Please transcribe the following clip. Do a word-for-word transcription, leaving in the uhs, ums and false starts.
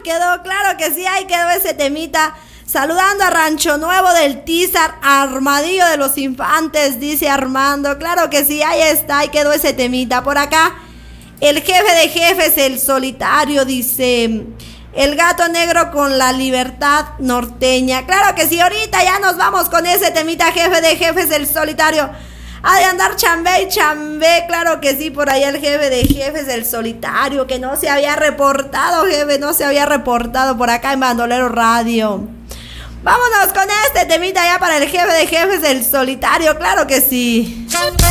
quedó, claro que sí, ahí quedó ese temita. Saludando a Rancho Nuevo del Tízar, Armadillo de los Infantes, dice Armando. Claro que sí, ahí está, ahí quedó ese temita. Por acá, el jefe de jefes, el solitario, dice... El gato negro con la libertad norteña. Claro que sí, ahorita ya nos vamos con ese temita, jefe de jefes, el solitario. Ha de andar chambé y chambé, claro que sí, por ahí el jefe de jefes, el solitario, que no se había reportado, jefe, no se había reportado por acá en Bandolero Radio. Vámonos con este temita ya para el jefe de jefes, el solitario, claro que sí.